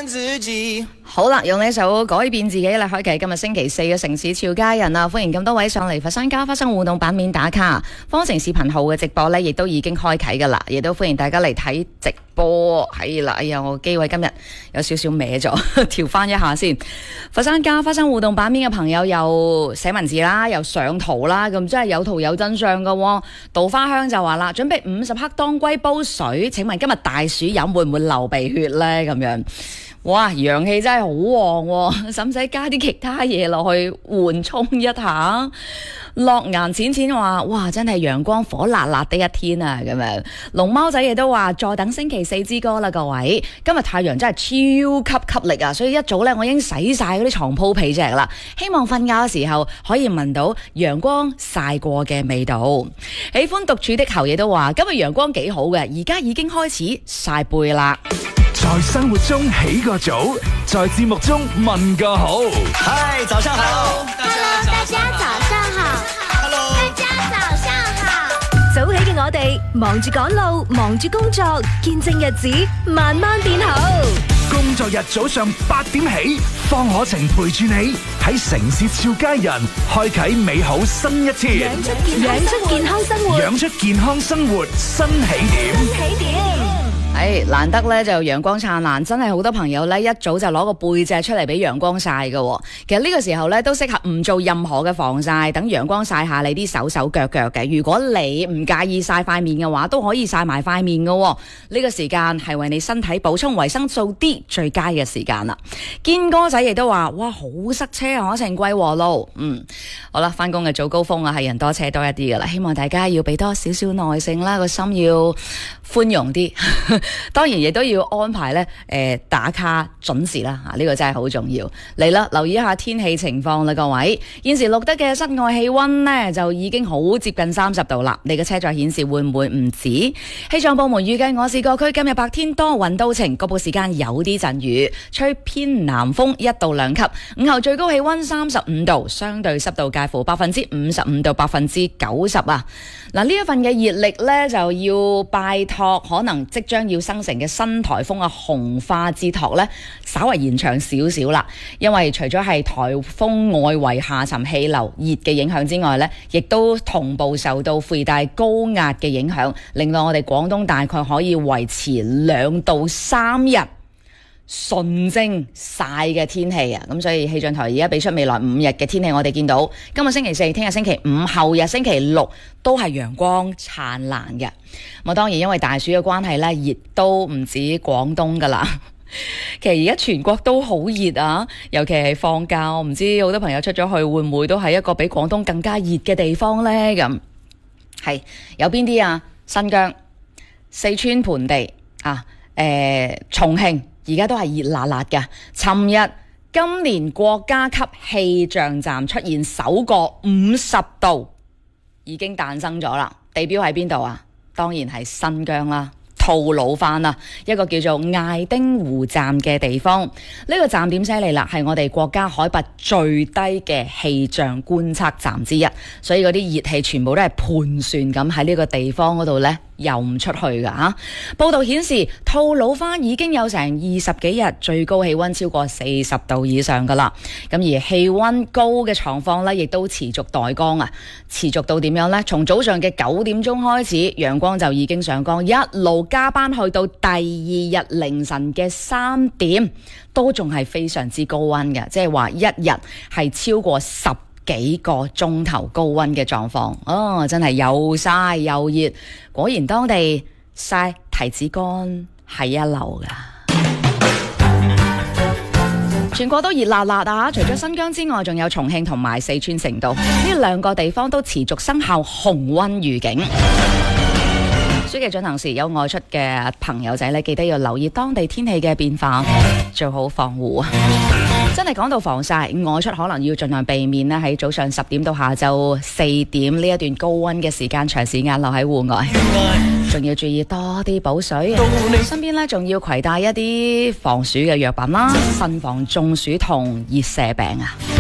自己。 好啦，用呢首改變自己嚟開啟今日星期四嘅城市俏佳人啊！歡迎咁多位上嚟佛山家花生互動版面打卡，方程視頻號嘅直播呢亦都已經開啟噶啦，亦都歡迎大家嚟睇直播。係啦，哎呀，我機位今日有少少歪咗，調翻一下先。佛山家花生互動版面嘅朋友又寫文字啦，又上圖啦，咁真係有圖有真相噶喎。稻花香就話啦，準備50克當歸煲水，請問今日大暑飲會唔會流鼻血呢？咁樣。哇，陽氣真係好旺喎，使唔使加啲其他嘢落去緩衝一下？樂顏淺淺話：哇，真係陽光火辣辣的一天啊！咁樣，龍貓仔亦都話：坐等星期四之歌啦，各位！今日太陽真係超級吸力啊，所以一早呢，我已經洗晒嗰啲床鋪被席啦。希望瞓覺嘅時候可以聞到陽光曬過嘅味道。喜歡獨處的侯亦都話：今日陽光幾好嘅，而家已經開始曬背啦。 在生活中起個早，在節目中問個好。 嗨，早上好。 Hello， 大家早上好。 Hello， 大家早上好。 早起嘅我哋，忙住趕路，忙住工作，見證日子慢慢變好。 工作日早上8點起，方可晴陪住你喺城市俏佳人，開啟美好新一天。 養出健康生活， 養出健康生活新起點。 難得咧就陽光燦爛，真係好多朋友咧一早就攞個背脊出嚟俾陽光曬嘅。其實呢個時候咧都適合唔做任何嘅防曬，等陽光曬下你啲手手腳腳嘅。如果你唔介意曬塊面嘅話，都可以曬埋塊面嘅。呢個時間係為你身體補充維生素 D 最佳嘅時間啦。堅哥仔亦都話：哇，好塞車啊！可成貴和路。好啦，翻工嘅早高峰啊，係人多車多一啲噶啦。希望大家要俾多少少耐性啦，個心要寬容啲。當然亦都要安排咧，打卡準時啦，呢個真係好重要。嚟啦，留意一下天氣情況啦，各位。現時錄得嘅室外氣溫呢，就已經好接近30度啦。你嘅車載顯示會唔會唔止？氣象部門預計我市各區今日白天多雲到晴，局部時間有啲陣雨，吹偏南風1到2級。午後最高氣溫35度，相對濕度介乎55%到90%啊。嗱，呢一份嘅熱力呢，就要拜託可能即將要生成嘅新颱風啊紅化之託呢，稍為延長少少啦。因為除咗係颱風外圍下沉氣流熱嘅影響之外呢，亦都同步受到附帶高壓嘅影響，令到我哋廣東大概可以維持2到3日純正曬嘅天氣啊！咁所以氣象台而家俾出未來5日嘅天氣，我哋見到今日星期四、聽日星期五、後日星期六都係陽光燦爛嘅。咁當然因為大暑嘅關係呢，熱都唔止廣東噶啦。其實而家全國都好熱啊，尤其係放假，我唔知好多朋友出咗去會唔會都係一個比廣東更加熱嘅地方呢？咁係有邊啲啊？新疆、四川盆地啊，重慶。而家都係熱辣辣嘅。尋日今年國家級氣象站出現首個50度，已經誕生咗啦。地標喺邊度啊？當然係新疆啦。吐魯番啦，一個叫做艾丁湖站嘅地方。呢個站點犀利啦，係我哋國家海拔最低嘅氣象觀測站之一，所以嗰啲熱氣全部都係盤旋咁喺呢個地方嗰度呢，游唔出去㗎嚇。報道顯示，吐魯番已經有成20幾日最高氣溫超過40度以上㗎啦。咁而氣溫高嘅狀況呢，亦都持續待光啊！持續到點樣呢？從早上嘅9點鐘開始，陽光就已經上光，一路加班去到第二日凌晨嘅3點，都仲係非常之高溫嘅，即係話一日係超過10幾個鐘頭高溫嘅狀況。哦，真係又曬又熱，果然當地曬提子乾係一流㗎。全國都熱辣辣啊！除咗新疆之外，仲有重慶同埋四川成都，呢2個地方都持續生效紅溫預警。暑期進行時，有外出嘅朋友仔咧，記得要留意當地天氣嘅變化，做好防護啊！真係講到防曬，外出可能要盡量避免咧喺早上10點到下晝4點呢一段高溫嘅時間長時間留喺戶外，仲要注意多啲補水，身邊咧仲要攜帶一啲防暑嘅藥品啦，慎防中暑同熱射病啊！